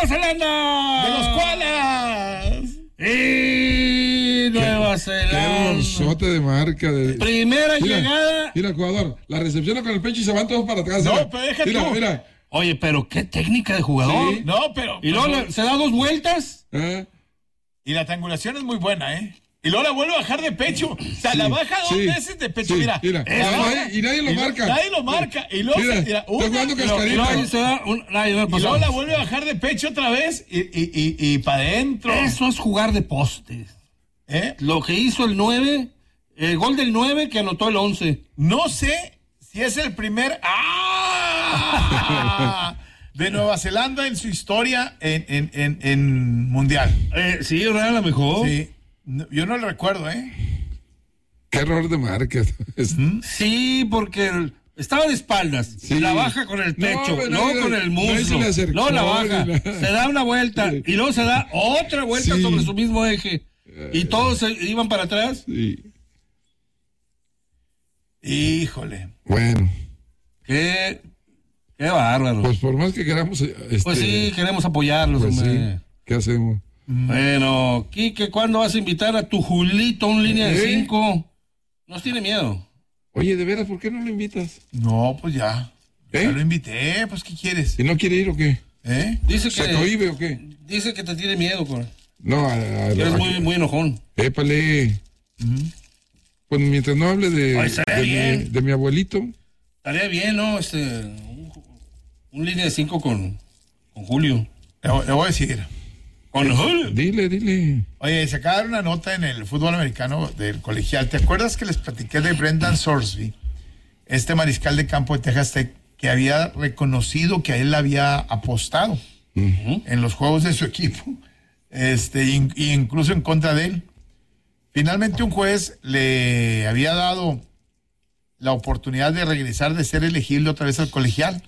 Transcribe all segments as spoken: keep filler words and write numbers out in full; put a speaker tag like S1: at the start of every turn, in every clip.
S1: Nueva Zelanda.
S2: De los koalas.
S1: Y Nueva Zelanda.
S3: Qué bolsote de marca. De...
S1: Primera
S3: mira,
S1: llegada.
S3: Mira, jugador, la recepciona con el pecho y se van todos para atrás.
S2: No,
S3: mira.
S2: pero deja
S3: mira,
S2: tú.
S3: Mira.
S1: Oye, pero qué técnica de jugador.
S3: Sí.
S2: No, pero.
S1: Y luego
S2: pero,
S1: se da dos vueltas.
S3: ¿Eh?
S2: Y la triangulación es muy buena, ¿eh? Y luego la vuelve a bajar de pecho. O sea,
S3: Sí,
S2: la baja dos
S3: sí,
S2: veces de pecho.
S3: sí,
S2: Mira.
S3: mira.
S2: la
S3: Y
S2: baja,
S3: nadie- y nadie lo
S2: y lo-
S3: marca.
S2: Nadie lo marca. Y luego,
S3: Mira,
S2: mira,
S3: está
S2: una,
S3: jugando
S2: y luego-
S3: cascarita.
S1: Y luego ahí se da un... Ay, no,
S2: y
S1: pasó.
S2: luego la vuelve a bajar de pecho otra vez y, y, y, y para adentro.
S1: Eso es jugar de postes.
S2: ¿Eh?
S1: Lo que hizo el nueve, el gol del nueve que anotó el once.
S2: No sé si es el primer ¡Ah! de Nueva Zelanda en su historia en, en, en, en Mundial.
S1: Eh, sí, era la mejor.
S2: Sí. No, yo no lo recuerdo, ¿eh?
S3: Qué error de marca. Es-
S1: Sí, porque el- estaba de espaldas.
S3: Sí.
S1: La baja con el
S3: No,
S1: pecho,
S3: pero
S1: luego
S3: nadie-
S1: con el
S3: nadie se
S1: muslo,
S3: le acercó,
S1: luego la baja,
S3: ni la-
S1: se da una vuelta
S3: Sí.
S1: y luego se da otra vuelta
S3: Sí.
S1: sobre su mismo eje. Y todos se iban para atrás.
S3: sí.
S2: Híjole.
S3: Bueno,
S1: Qué, qué bárbaro.
S3: pues por más que queramos. Este,
S1: Pues sí, queremos apoyarlos,
S3: pues sí,
S1: hombre.
S3: ¿qué hacemos?
S1: Bueno, Quique, ¿cuándo vas a invitar a tu Julito a un línea de
S3: ¿Eh?
S1: cinco? Nos tiene miedo.
S3: Oye, de veras, ¿por qué no lo invitas?
S2: No, pues ya.
S3: ¿Eh?
S2: Ya lo invité, pues ¿qué quieres?
S3: ¿Y no quiere ir o qué?
S2: ¿Eh?
S1: Dice
S3: ¿Se
S1: que,
S3: cohíbe o qué?
S1: dice que te tiene miedo, con.
S3: No, a, a-
S1: Eres
S3: a-
S1: muy, muy enojón.
S3: Épale. Pues mientras no hable de,
S1: Ay, se ve
S3: de, mi,
S1: bien.
S3: de mi abuelito.
S1: Estaría bien, ¿no? Este, un, un línea de cinco con, con Julio.
S2: Le, voy- le voy a decir.
S1: Con Julio.
S3: Dile, dile.
S2: Oye, se acaba de dar una nota en el fútbol americano del colegial. ¿Te acuerdas que les platiqué de Brendan Sorsby? Este mariscal de campo de Texas Tech, que había reconocido que a él había apostado en los juegos de su equipo, este, in- y incluso en contra de él. Finalmente un juez le había dado la oportunidad de regresar, de ser elegible otra vez al colegial.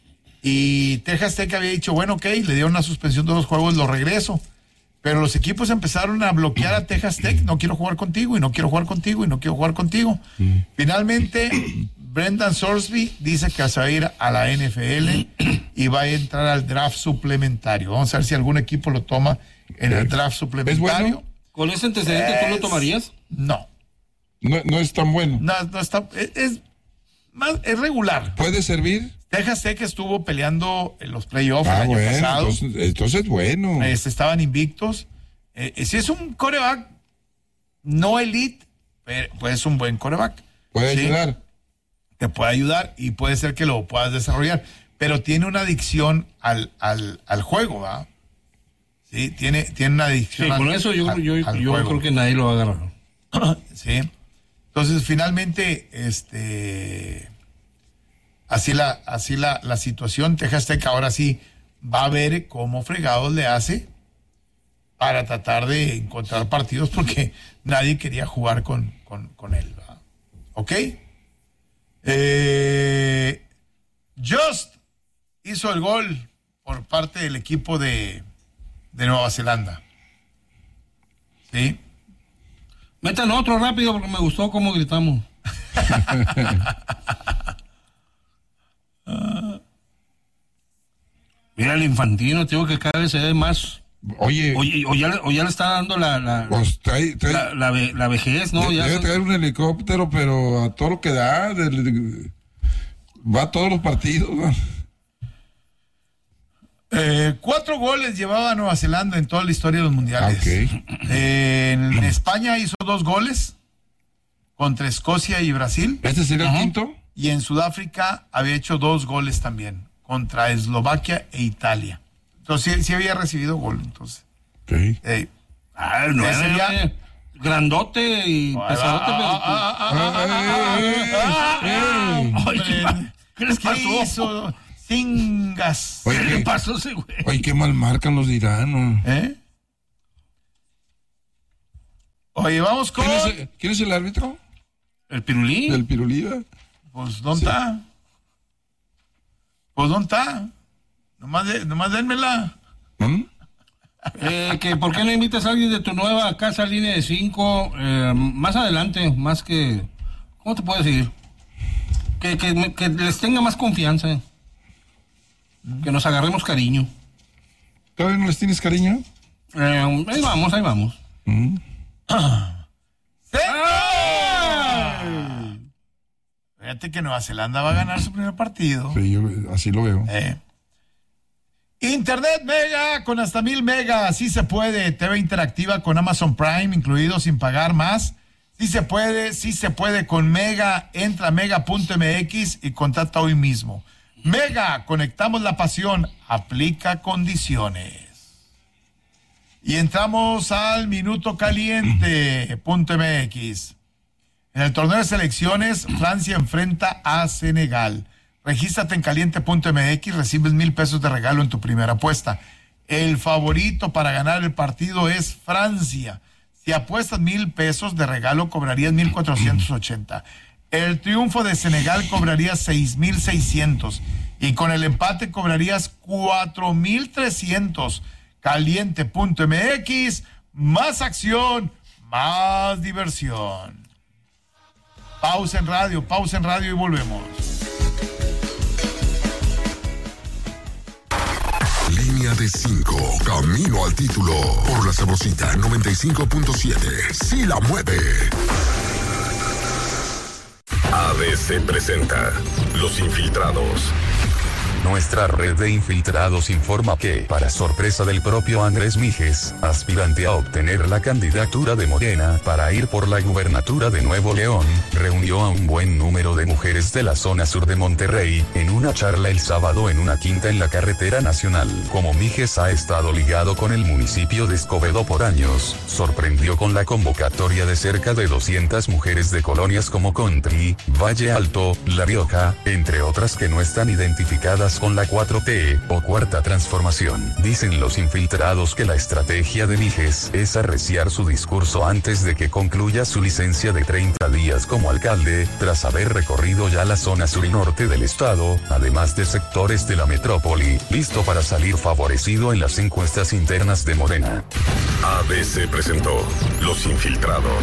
S2: Y Texas Tech había dicho, bueno, ok, le dieron una suspensión de dos juegos, lo regreso. Pero los equipos empezaron a bloquear a Texas Tech, no quiero jugar contigo, y no quiero jugar contigo, y no quiero jugar contigo. Finalmente, Brendan Sorsby dice que se va a ir a la N F L y va a entrar al draft suplementario. Vamos a ver si algún equipo lo toma en el draft suplementario.
S3: bueno?
S1: ¿Con ese antecedente tú lo
S2: Es-
S1: tomarías?
S2: No,
S3: No, no es tan bueno.
S2: no, no está, es, es más, es regular.
S3: ¿Puede servir?
S2: Texas Tech estuvo peleando en los playoffs
S3: Ah,
S2: el año
S3: bueno,
S2: pasado.
S3: entonces, entonces bueno.
S2: Este, estaban invictos. Eh, eh, si es un coreback no elite, pero pues es un buen coreback.
S3: Puede
S2: Sí,
S3: ayudar.
S2: te puede ayudar y puede ser que lo puedas desarrollar, pero tiene una adicción al, al, al juego, ¿verdad? Sí, tiene, tiene una adicción
S1: Sí,
S2: al,
S1: con eso yo,
S2: al-
S1: yo,
S2: al
S1: yo
S2: juego.
S1: creo que nadie lo va a agarrar.
S2: Sí. Entonces, finalmente, este, así la, así la, la situación. Texas Tech ahora sí va a ver cómo fregados le hace para tratar de encontrar partidos porque nadie quería jugar con, con, con él, ¿verdad? ¿Ok? Eh, Just hizo el gol por parte del equipo de, de Nueva Zelanda. ¿Sí?
S1: Metan otro rápido porque me gustó cómo gritamos. Mira el Infantino, tengo que cada vez se ve más.
S3: Oye,
S1: Oye, o ya, le- o ya le está dando la, la,
S3: pues trae, trae-
S1: la, la ve- la vejez, ¿no?
S3: de-
S1: Ya
S3: debe
S1: son-
S3: traer un helicóptero, pero a todo lo que da. de- de- va a todos los partidos. ¿no?
S2: Eh, cuatro goles llevaba Nueva Zelanda en toda la historia de los mundiales.
S3: Ok.
S2: Eh, en España hizo dos goles contra Escocia y Brasil.
S3: ¿Este sería
S1: Ajá.
S3: el quinto?
S2: Y en Sudáfrica había hecho dos goles también contra Eslovaquia e Italia. Entonces sí, sí había recibido gol. Entonces,
S3: Ok.
S2: eh,
S1: Ah, el nueve,
S2: Ese ya-
S1: eh, grandote y pesadote. pero- Ay, ¿qué, pa- ¿qué les
S2: ¿Qué
S1: pasó?
S2: hizo? Cingas.
S3: Oye,
S1: ¿Qué le
S3: ¿qué?
S1: pasó a ese güey?
S3: Oye, qué mal marcan los de Irán. ¿no?
S2: ¿Eh? Oye, vamos con...
S3: ¿Quién, es el, quién es el árbitro?
S1: ¿El pirulí?
S3: ¿Del Pirulíba?
S2: Pues, ¿dónde está? Pues, ¿dónde está? Nomás, de, nomás dénmela.
S3: ¿Mm?
S1: Eh, que ¿por qué no invitas a alguien de tu nueva casa línea de cinco eh, más adelante, más que, ¿cómo te puedo decir? Que, que, me- que les tenga más confianza, que nos agarremos cariño.
S3: ¿Todavía no les tienes cariño?
S1: Eh, ahí vamos, ahí vamos.
S3: Mm.
S2: Fíjate que Nueva Zelanda va a ganar su primer partido.
S3: Sí, yo así lo veo.
S2: Eh. Internet Mega con hasta mil megas, sí se puede. T V interactiva con Amazon Prime, incluido sin pagar más. Sí se puede, sí se puede con Mega. Entra a mega punto m x y contrata hoy mismo. Mega, conectamos la pasión. Aplica condiciones. Y entramos al minuto caliente punto m x. En el torneo de selecciones, Francia enfrenta a Senegal. Regístrate en caliente punto m x, recibes mil pesos de regalo en tu primera apuesta. El favorito para ganar el partido es Francia. Si apuestas mil pesos de regalo, cobrarías mil cuatrocientos ochenta. El triunfo de Senegal cobrarías seis mil seiscientos. Y con el empate cobrarías cuatro mil trescientos. caliente punto m x, más acción, más diversión. Pausa en radio, pausa en radio y volvemos.
S4: Línea de cinco, camino al título, por la Sabrosita noventa y cinco punto siete, sí la mueve. A B C presenta Los Infiltrados. Nuestra red de infiltrados informa que, para sorpresa del propio Andrés Mijes, aspirante a obtener la candidatura de Morena para ir por la gubernatura de Nuevo León, reunió a un buen número de mujeres de la zona sur de Monterrey, en una charla el sábado en una quinta en la carretera nacional. Como Mijes ha estado ligado con el municipio de Escobedo por años, sorprendió con la convocatoria de cerca de doscientas mujeres de colonias como Country, Valle Alto, La Rioja, entre otras que no están identificadas con la cuatro T o Cuarta Transformación. Dicen los infiltrados que la estrategia de Mijes es arreciar su discurso antes de que concluya su licencia de treinta días como alcalde, tras haber recorrido ya la zona sur y norte del estado, además de sectores de la metrópoli, listo para salir favorecido en las encuestas internas de Morena. A B C presentó Los Infiltrados.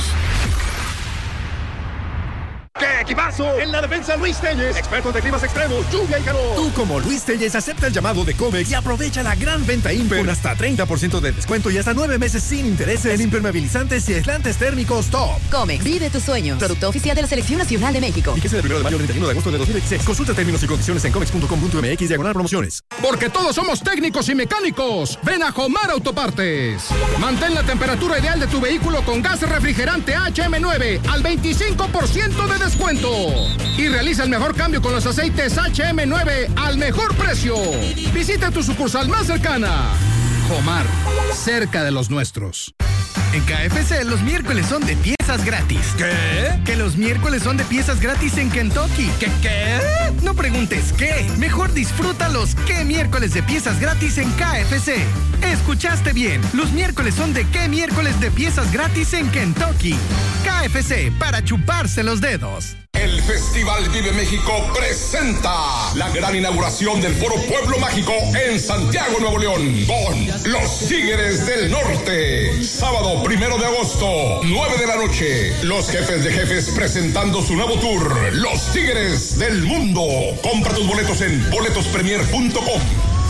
S5: ¡Qué equipazo! En la defensa, Luis Telles, expertos de climas extremos, lluvia y calor. Tú, como Luis Telles, acepta el llamado de Comex y aprovecha la gran venta Imper con hasta treinta por ciento de descuento y hasta nueve meses sin intereses en impermeabilizantes y aislantes térmicos top.
S6: Comex, vive tus sueños. Producto oficial de la Selección Nacional de México.
S5: Fíjese del primero de mayo al treinta y uno de agosto de dos mil veintiséis. Consulta términos y condiciones en comex punto com punto m x diagonal promociones.
S7: Porque todos somos técnicos y mecánicos. Ven a Jomar Autopartes. Mantén la temperatura ideal de tu vehículo con gas refrigerante H M nueve al veinticinco por ciento de descuento. Y realiza el mejor cambio con los aceites H M nueve al mejor precio. Visita tu sucursal más cercana. Jomar, cerca de los nuestros.
S8: En K F C los miércoles son de piezas gratis.
S7: ¿Qué?
S8: Que los miércoles son de piezas gratis en Kentucky.
S7: ¿Qué qué?
S8: No preguntes qué. Mejor disfruta los qué miércoles de piezas gratis en K F C. Escuchaste bien. Los miércoles son de qué miércoles de piezas gratis en Kentucky. K F C, para chuparse los dedos.
S4: El Festival Vive México presenta la gran inauguración del Foro Pueblo Mágico en Santiago, Nuevo León, con los Tigres del Norte. Sábado primero de agosto, nueve de la noche. Los jefes de jefes presentando su nuevo tour, Los Tigres del Mundo. Compra tus boletos en boletos premier punto com.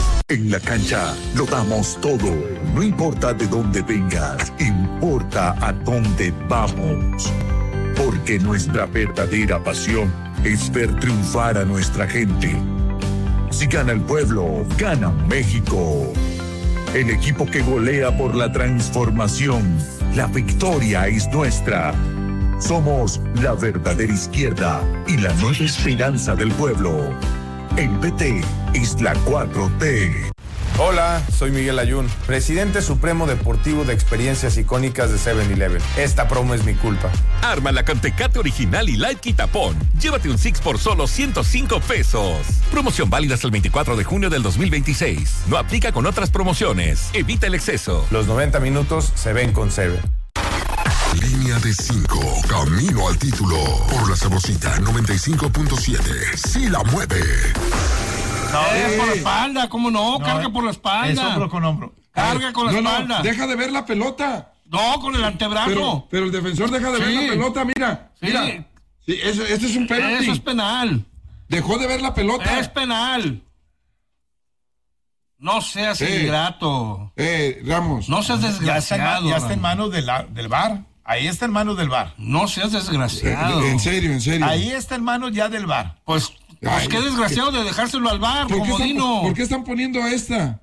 S9: En la cancha lo damos todo. No importa de dónde vengas, importa a dónde vamos. Porque nuestra verdadera pasión es ver triunfar a nuestra gente. Si gana el pueblo, gana México. El equipo que golea por la transformación. La victoria es nuestra. Somos la verdadera izquierda y la nueva esperanza del pueblo. El P T es la cuatro T.
S10: Hola, soy Miguel Ayun, presidente supremo deportivo de experiencias icónicas de seven eleven. Esta promo es mi culpa.
S11: Ármala con Tecate Original y Light Quitapón. Llévate un Six por solo ciento cinco pesos. Promoción válida hasta el veinticuatro de junio del dos mil veintiséis. No aplica con otras promociones. Evita el exceso.
S10: Los noventa minutos se ven con Seven.
S4: Línea de cinco, camino al título, por la Sabrosita noventa y cinco punto siete, sí la mueve.
S1: No, es por la espalda, ¿cómo no? no Carga por la espalda.
S2: Es hombro con hombro.
S1: Carga con la
S3: no,
S1: espalda.
S3: No, deja de ver la pelota.
S1: No, con el antebrazo.
S3: Pero, pero el defensor deja de sí. ver la pelota, mira.
S1: Sí.
S3: Mira. Sí, eso, este es un penalti.
S1: Eso es penal.
S3: Dejó de ver la pelota.
S1: Es penal. No No seas
S3: Eh,
S1: ingrato.
S3: Eh, Ramos.
S1: No seas
S2: Ya está, en,
S1: desgraciado.
S2: ya está en
S1: Ramos.
S2: manos de la- del V A R. Ahí está en manos del V A R.
S1: No seas desgraciado.
S3: Eh, en serio, en serio.
S2: Ahí está en manos ya del V A R.
S1: Pues, pues
S3: Ay,
S1: qué desgraciado de dejárselo al V A R,
S3: ¿Por qué, están,
S1: comodino.
S3: ¿Por qué están poniendo a esta?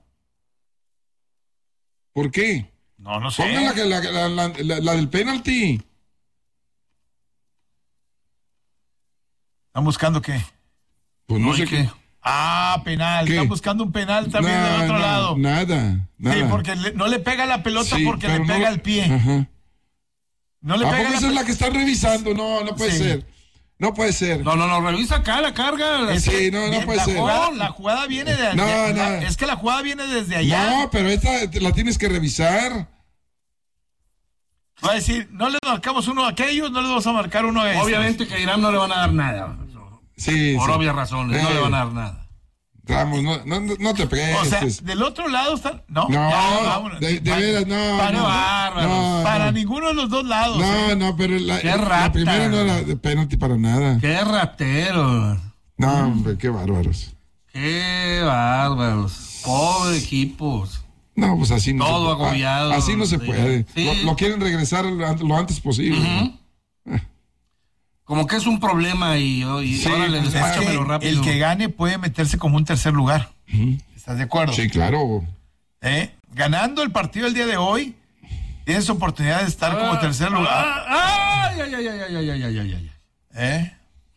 S3: ¿Por qué?
S2: No, no sé.
S3: Pongan la, la, la, la, la- la del penalti.
S2: ¿Están buscando qué?
S3: Pues no,
S1: No,
S3: sé
S1: ¿y
S3: qué.
S1: qué?
S2: Ah, penal.
S3: ¿Qué?
S2: Están buscando un penal también
S3: No,
S2: del otro
S3: no,
S2: lado.
S3: Nada, nada.
S2: Sí, porque le- no le pega la pelota
S3: Sí,
S2: porque le
S3: pero no-
S2: pega el pie.
S3: Ajá.
S2: No le
S3: ¿A
S2: pega
S3: poco
S2: la
S3: esa es
S2: pe-
S3: la que están revisando? No, no puede
S2: Sí.
S3: ser. No puede ser.
S1: No, no, no, revisa acá la carga.
S2: Es
S3: Sí,
S2: que
S3: no, no
S2: bien,
S3: puede
S2: la
S3: ser.
S2: Jugada, la jugada viene de
S3: No,
S2: de-
S3: no.
S2: la- Es que la jugada viene desde allá.
S3: No, pero esta te la tienes que revisar.
S2: Va a decir, no les marcamos uno a aquellos, no les vamos a marcar uno a estos.
S1: Obviamente que a Irán no le van a dar nada.
S3: Sí,
S1: Por
S3: sí.
S1: obvias razones, no
S3: Eh,
S1: le van a dar nada.
S3: Ramos, no, no, no- no te
S2: O sea,
S3: prestes.
S2: del otro lado están. No,
S3: No,
S2: ya, vámonos.
S3: de, de
S2: Pa-
S3: veras, no.
S2: Para,
S3: no,
S2: bárbaros.
S3: no,
S2: para
S3: no.
S2: ninguno de los dos lados.
S3: No,
S2: ¿eh?
S3: no, pero la,
S1: Qué
S3: la
S1: rata.
S3: primera no era de penalti para nada.
S1: Qué ratero.
S3: No, hombre, qué bárbaros.
S1: Qué bárbaros. Pobre equipos.
S3: No, pues así no
S1: Todo
S3: se puede.
S1: agobiado.
S3: Ah, Así no se
S1: Sí.
S3: puede.
S1: Sí.
S3: Lo, lo quieren regresar lo, an- lo antes posible.
S1: Ujú. Como que es un problema y, y
S3: Sí,
S1: órale,
S3: pues,
S2: Es que
S1: despáchamelo rápido.
S2: el que gane puede meterse como un tercer lugar. ¿Estás de acuerdo?
S3: Sí, claro.
S2: ¿Eh? Ganando el partido el día de hoy, tienes oportunidad de estar como
S1: Ah,
S2: tercer lugar.
S1: ah, Ay, ay, ay, ay, ay, ay, ay, ay, ay, ay.
S2: ¿Eh?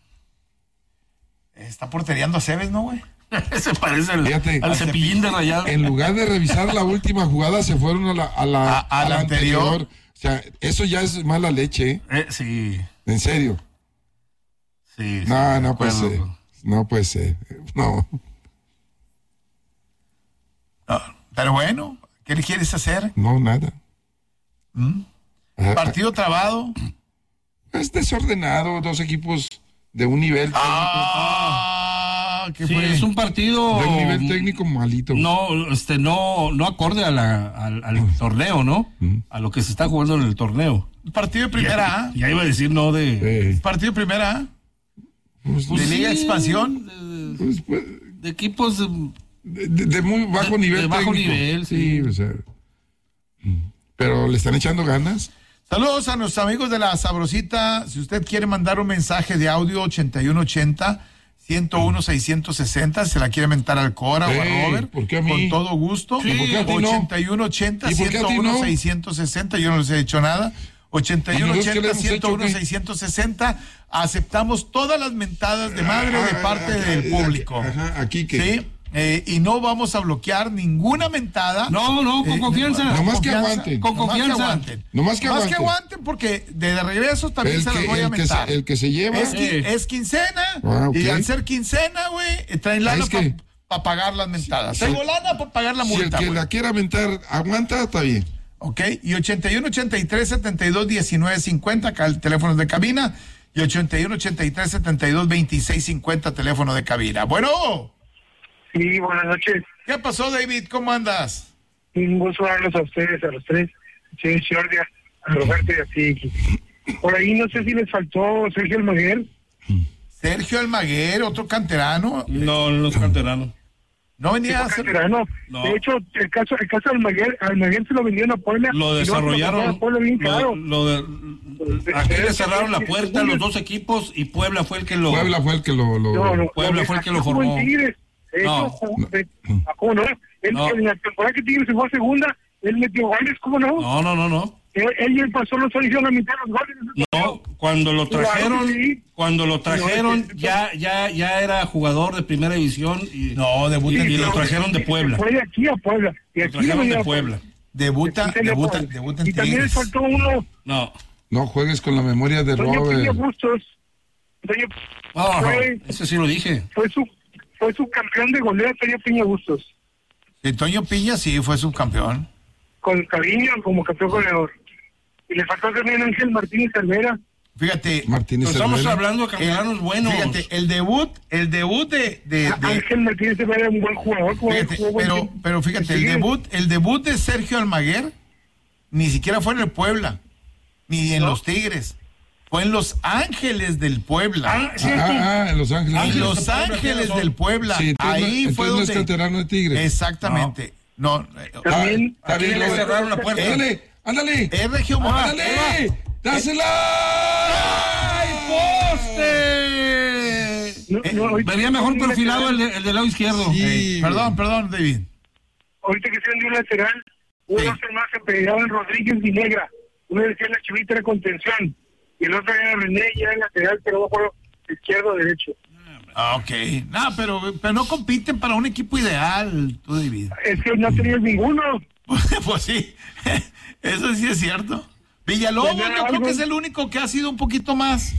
S2: Está portereando a Cebes, ¿no, güey?
S1: Se parece al,
S3: Fíjate.
S1: al cepillín de Rayado.
S3: En lugar de revisar la última jugada, se fueron a la, a la,
S2: A- a la anterior.
S3: O sea, eso ya es mala leche, ¿eh?
S1: Eh, sí,
S3: En serio.
S1: sí. sí,
S3: No,
S1: de
S3: no puede
S1: acuerdo.
S3: ser. No puede ser. No.
S2: No, pero bueno, ¿qué le quieres hacer?
S3: No, nada.
S2: ¿Mm?
S3: Ah,
S2: Partido trabado.
S3: Es desordenado, dos equipos de un nivel
S2: Ah, ¿qué
S1: Sí,
S2: fue?
S1: es un partido
S3: técnico, de un nivel técnico malito.
S1: no, este, no, no acorde a la, al, al torneo, ¿no? A lo que se está jugando en el torneo.
S2: Partido de primera A.
S1: Ya iba a decir no de,
S3: Eh,
S2: Partido de primera A.
S3: pues,
S2: ¿De Liga de Expansión?
S1: De,
S3: pues, pues,
S1: de equipos de-
S3: de, de- de muy bajo
S1: De-
S3: nivel
S1: de bajo
S3: técnico.
S1: nivel, sí.
S3: o sea. Pero le están echando ganas.
S2: Saludos a nuestros amigos de La Sabrosita. Si usted quiere mandar un mensaje de audio ochenta y uno ochenta, ciento uno, seiscientos sesenta, se la quiere mentar al Cora o a
S3: Ey,
S2: Robert,
S3: ¿por qué a mí?
S2: con todo gusto.
S3: Sí, ¿y por qué a ti no?
S2: ochenta y uno ochenta,
S3: ¿Y por qué a ti
S2: ciento uno,
S3: no?
S2: seiscientos sesenta, yo no les he dicho nada. ochenta y uno
S3: ¿Y nosotros qué le
S2: ochenta,
S3: hemos
S2: ciento uno,
S3: hecho, qué?
S2: seiscientos sesenta. Aceptamos todas las mentadas de madre de
S3: Ah,
S2: parte
S3: ah,
S2: del
S3: ah,
S2: público.
S3: Ajá, aquí que.
S2: ¿Sí? Eh, y no vamos a bloquear ninguna mentada.
S1: No, no, con
S2: Eh,
S1: confianza.
S2: con
S3: Nomás que
S2: confianza,
S3: aguanten.
S1: Con
S2: nomás
S1: confianza.
S2: Que aguanten.
S3: Nomás que
S2: Nomás
S3: aguanten.
S2: aguanten porque de regreso también
S3: El
S2: se las
S3: que,
S2: voy a
S3: el, que
S2: mentar.
S3: se, el que se lleva.
S2: Es, qui-
S1: Sí.
S2: es quincena
S3: Ah, ok.
S2: y al ser quincena, güey, eh, traen lana
S3: Es
S2: para
S3: que-
S2: pagar las mentadas.
S3: Si-
S2: Tengo lana para pagar la
S3: si el
S2: multa,
S3: que
S2: güey.
S3: la quiera mentar aguanta, está bien.
S2: Ok, y ochenta y uno, ochenta y tres, setenta y dos, diecinueve, cincuenta, acá el teléfono de cabina, y ochenta y uno, ochenta y tres, setenta y dos, veintiséis, cincuenta, teléfono de cabina. Bueno,
S12: Sí, buenas noches.
S2: ¿qué pasó, David? ¿Cómo andas?
S12: Un gusto darles a ustedes, a los tres. Sí, Jordi, a Roberto y a ti. Por ahí no sé si les faltó Sergio Almaguer.
S2: Sergio Almaguer, otro canterano.
S1: No, no es canterano.
S2: No venía a
S12: Tipo
S2: ser...
S12: canterano.
S1: No.
S12: De hecho, el caso el caso de Almaguer, Almaguer se lo vendieron a Puebla.
S1: Lo
S12: y luego se
S1: desarrollaron.
S12: vendieron a Puebla bien
S1: Lo,
S12: caro.
S1: lo de, aquí le cerraron la puerta a los dos equipos y Puebla fue el que lo.
S3: Puebla fue el que lo. lo-
S12: No, no,
S1: Puebla
S12: no,
S1: fue el que lo
S12: jugó en
S1: formó.
S12: Tigres. De hecho,
S1: No.
S12: jugó- de- ah, ¿cómo no? Él,
S1: No.
S12: En la temporada que Tigres se fue a segunda, él metió goles, ¿cómo no?
S1: No, no, no, no.
S12: Él, él y el pasó los hicieron la mitad de los goles.
S1: No, cuando lo trajeron,
S12: Claro que sí.
S1: cuando lo trajeron,
S12: No, es que-
S1: ya, ya, ya era jugador de primera división y,
S2: No, debuta en
S1: y lo
S2: Tigres.
S1: trajeron de Puebla.
S12: Fue de aquí a Puebla. Y
S1: Lo
S12: aquí
S1: trajeron
S12: venía
S1: de
S12: a
S1: Puebla.
S2: Debuta,
S12: Aquí venía a
S2: debuta,
S12: Puebla.
S2: debuta en
S12: Y también les
S2: Tigres.
S12: faltó uno,
S1: No.
S3: No juegues con la memoria de
S12: Toño Piña
S3: Robert.
S12: Bustos. Toño
S1: Ah,
S12: fue,
S1: ese sí lo dije.
S12: fue su fue su campeón de goleo, Toño Piña Bustos.
S2: Sí, Toño Piña sí fue subcampeón.
S12: Con cariño como campeón goleador. Y le faltó también Ángel Martínez Cervera.
S2: Fíjate,
S3: Martínez
S1: Estamos
S3: Cervera.
S1: hablando de canteranos buenos.
S2: fíjate, el debut, el debut de, de, de-
S12: Ángel Martínez Cervera es un buen jugador. jugó-
S2: fíjate,
S12: jugó buen
S2: pero,
S12: tiempo.
S2: pero fíjate, el
S12: Sí.
S2: debut, el debut de Sergio Almaguer ni siquiera fue en el Puebla, ni en
S12: ¿No?
S2: los Tigres. Fue en Los Ángeles del Puebla.
S3: Ah, sí, ah, ah, en Los Ángeles.
S2: En Los Ángeles del Puebla.
S3: Sí, entonces,
S2: ahí
S3: entonces
S2: fue
S3: no
S2: donde...
S3: es canterano de Tigres.
S2: Exactamente. No. no
S1: También,
S2: ah,
S1: aquí le cerraron la puerta.
S3: Ándale, ándale.
S2: Es Regio Monterrey.
S3: Ándale, dásela.
S1: ¡Ay, poste! No, no, venía mejor perfilado el, de, el del lado izquierdo.
S2: Sí. Hey, perdón, perdón, David.
S12: Ahorita que hicieron de un lateral, uno sí. se más se pegaba en Rodríguez y Negra. Uno decía la Chivita era contención. Y el otro era René, ya en lateral, pero no juego izquierdo o derecho.
S2: Ah, ok. No, pero, pero no compiten para un equipo ideal, tú, David.
S12: Es que no tenías ninguno.
S2: Pues sí, eso sí es cierto. Villalobos, yo algo? creo que es el único que ha sido un poquito más,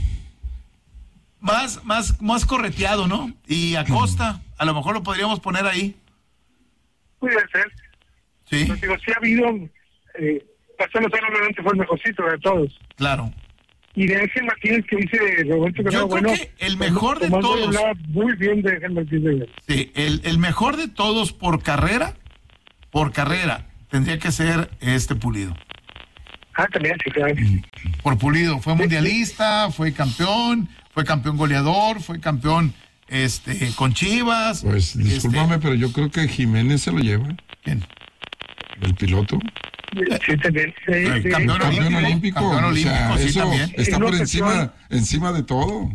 S2: más, más, más correteado, ¿no? Y Acosta, a lo mejor lo podríamos poner ahí.
S12: Puede ser.
S2: Sí.
S12: Pero digo, sí ha habido, eh, Pastor Lozano obviamente fue el mejorcito de todos.
S2: Claro.
S12: Y de Ángel Martínez que dice Roberto que
S2: yo
S12: no,
S2: creo
S12: bueno,
S2: que el mejor de todos.
S12: Muy bien de Ángel Martínez.
S2: Sí, el, el mejor de todos por carrera, por carrera, tendría que ser este Pulido.
S12: Ah, también, sí, claro.
S2: Por Pulido, fue mundialista, fue campeón, fue campeón goleador, fue campeón este con Chivas.
S3: Pues discúlpame, este... pero yo creo que Jiménez se lo lleva.
S2: ¿Quién?
S3: El piloto.
S12: Sí, también. Sí,
S2: el
S12: sí.
S2: campeón,
S3: campeón
S2: olímpico.
S3: olímpico.
S2: Campeón olímpico,
S3: o sea,
S2: sí,
S3: eso
S2: también.
S3: está
S12: en
S3: por
S12: ocasión,
S3: encima, encima de todo.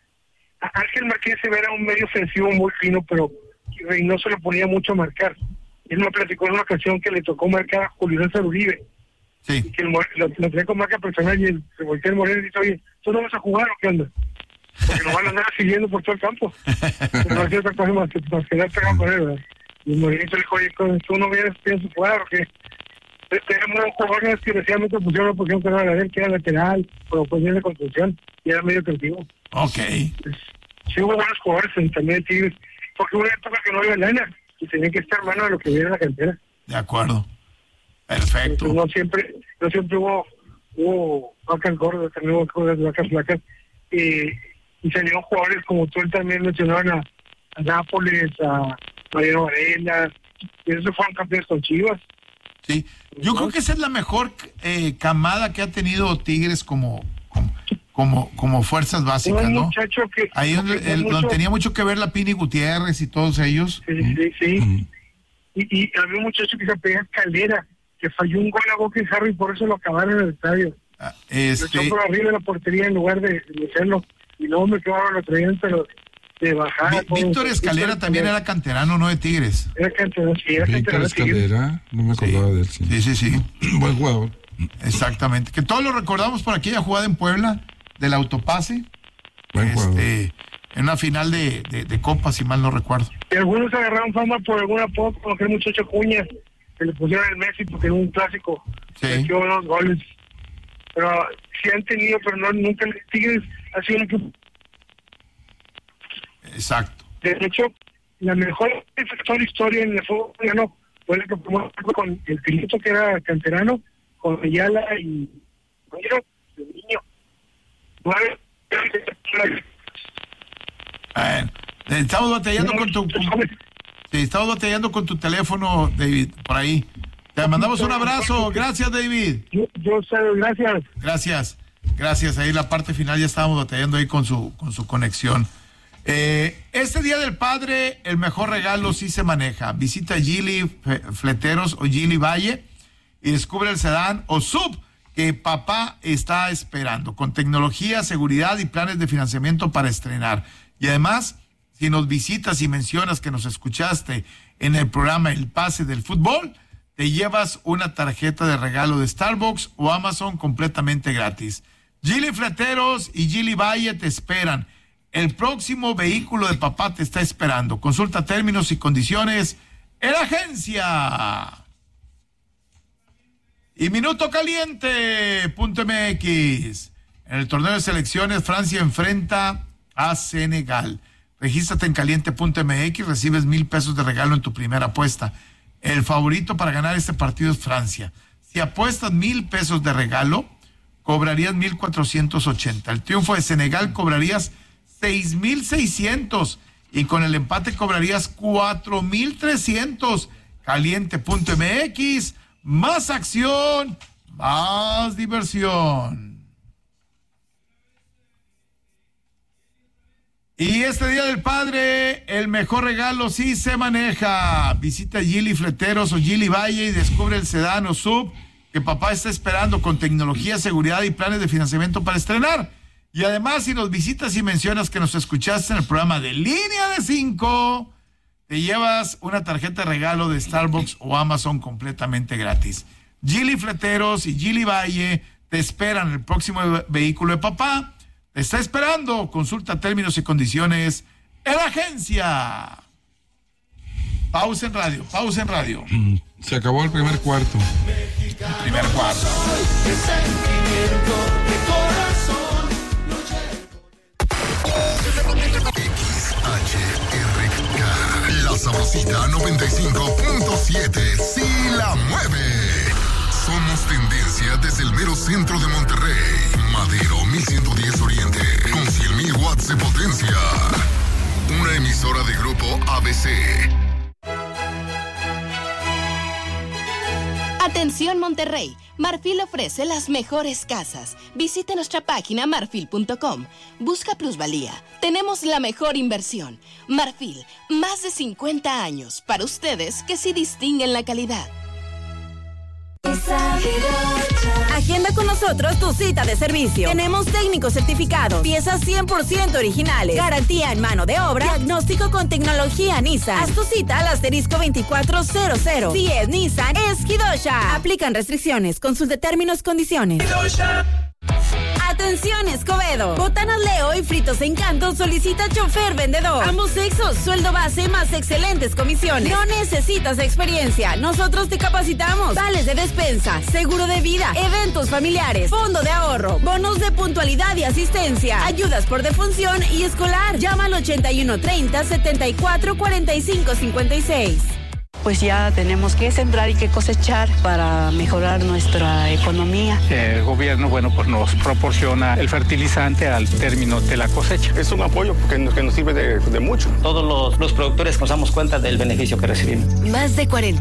S12: Ángel Martínez se era un medio ofensivo muy fino, pero Reynoso lo ponía mucho a marcar. Él me platicó en una ocasión que le tocó marcar a Julio César Uribe.
S2: Sí.
S12: Y que el, lo, lo tenía con marca personal y el, se volteó el Moreno y dice, oye, ¿tú no vas a jugar o qué onda? Porque nos van a andar siguiendo por todo el campo. No hacía otra cosa más que, más que dar pegado con él, ¿verdad? Y el Morenito le dijo, oye, ¿tú no vienes piensas jugar o qué? Tenemos un jugador que especialmente pusieron una posición que no era de él, que era lateral, pero posición de construcción, y era medio creativo.
S2: Ok.
S12: Pues, sí hubo buenos jugadores en también de Tigres, porque hubo una época que no había lana, y tenía que estar mano de lo que viene en la cantera.
S2: De acuerdo. Perfecto.
S12: Entonces, no siempre, no siempre hubo, hubo vacas gordas, también hubo cosas de vacas flacas, y, y salieron jugadores como tú también mencionaban a, a Nápoles, a Mariano Varela, y esos fueron campeones con Chivas.
S2: Sí, yo creo que esa es la mejor eh, camada que ha tenido Tigres como como como, como fuerzas básicas, ¿no?
S12: Que,
S2: ahí donde, el, mucho... donde tenía mucho que ver la Pini Gutiérrez y todos ellos.
S12: Sí, sí, sí. Mm. Y, y había un muchacho que se apellía Caldera, que falló un gol a Boca y Harry y por eso lo acabaron en el estadio.
S2: Ah, este...
S12: Lo echó por arriba de la portería en lugar de, de hacerlo. Y luego me quedaba lo traían, pero de bajada.
S2: Vi, Víctor Escalera Víctor también era canterano, ¿no? De Tigres.
S12: Era canterano, sí, era
S3: Víctor
S12: canterano.
S3: Escalera, no me acordaba
S2: sí.
S3: de él. Sí,
S2: sí, sí. sí.
S3: Buen jugador.
S2: Exactamente. Que todos lo recordamos por aquella jugada en Puebla del autopase.
S3: Buen
S2: este,
S3: jugador.
S2: En una final de, de, de Copa, si mal no recuerdo.
S12: Y algunos agarraron fama por alguna poco, como que el muchacho Cuña, que le pusieron el Messi porque era un clásico.
S2: Sí.
S12: Metió dos goles. Pero sí han tenido, pero no nunca Tigres ha sido un equipo.
S2: Exacto.
S12: De hecho, la mejor historia en el fútbol no fue la que formó con el piloto que era canterano, con Ayala y el niño. Bueno,
S2: estamos batallando con tu sí, estamos batallando con tu teléfono, David, por ahí. Te mandamos un abrazo. Gracias, David.
S12: Yo, yo sé, gracias.
S2: Gracias. Gracias. Ahí la parte final ya estábamos batallando ahí con su con su conexión. Eh, este Día del Padre, el mejor regalo sí se maneja. Visita Gili Fleteros o Gili Valle y descubre el sedán o sub que papá está esperando, con tecnología, seguridad y planes de financiamiento para estrenar. Y además, si nos visitas y mencionas que nos escuchaste en el programa El Pase del Fútbol, te llevas una tarjeta de regalo de Starbucks o Amazon completamente gratis. Gili Fleteros y Gili Valle te esperan. El próximo vehículo de papá te está esperando. Consulta términos y condiciones en la agencia. Y Minuto Caliente punto M X. En el torneo de selecciones, Francia enfrenta a Senegal. Regístrate en caliente punto M X, recibes mil pesos de regalo en tu primera apuesta. El favorito para ganar este partido es Francia. Si apuestas mil pesos de regalo, cobrarías mil cuatrocientos ochenta. El triunfo de Senegal cobrarías seis mil seiscientos y con el empate cobrarías cuatro mil trescientos. caliente punto M X, más acción, más diversión. Y este Día del Padre, el mejor regalo sí se maneja. Visita Geely Fleteros o Geely Valle y descubre el sedán o sub que papá está esperando con tecnología, seguridad y planes de financiamiento para estrenar. Y además, si nos visitas y mencionas que nos escuchaste en el programa de Línea de cinco, te llevas una tarjeta de regalo de Starbucks o Amazon completamente gratis. Geely Fleteros y Geely Valle te esperan el próximo vehículo de papá. Te está esperando. Consulta términos y condiciones en la agencia. Pausa en radio, pausa en radio.
S3: Se acabó el primer cuarto.
S2: El primer cuarto.
S13: X H R K, La Sabrosita noventa y cinco punto siete, sí la mueve. Somos tendencia desde el mero centro de Monterrey. Madero mil ciento diez Oriente, con cien mil watts de potencia. Una emisora de Grupo A B C.
S14: Atención Monterrey, Marfil ofrece las mejores casas. Visite nuestra página marfil punto com. Busca plusvalía. Tenemos la mejor inversión. Marfil, más de cincuenta años para ustedes que sí distinguen la calidad.
S6: Agenda con nosotros tu cita de servicio. Tenemos técnicos certificados, piezas cien por ciento originales, garantía en mano de obra, diagnóstico con tecnología Nissan. Haz tu cita al asterisco veinticuatro cero cero. Si es Nissan, es Hidosha. Aplican restricciones. Consulte términos, condiciones. Hidosha. Atención Escobedo, Botanas Leo y Fritos Encanto solicita chofer vendedor. Ambos sexos, sueldo base más excelentes comisiones. No necesitas experiencia, nosotros te capacitamos. Vales de despensa, seguro de vida, eventos familiares, fondo de ahorro, bonos de puntualidad y asistencia, ayudas por defunción y escolar. Llama al ochenta y uno treinta, setenta y cuatro, cuarenta y cinco cincuenta y seis.
S15: Pues ya tenemos que sembrar y que cosechar para mejorar nuestra economía.
S16: El gobierno, bueno, pues nos proporciona el fertilizante al término de la cosecha.
S17: Es un apoyo porque nos, que nos sirve de, de mucho.
S18: Todos los, los productores nos damos cuenta del beneficio que recibimos.
S6: Más de cuarenta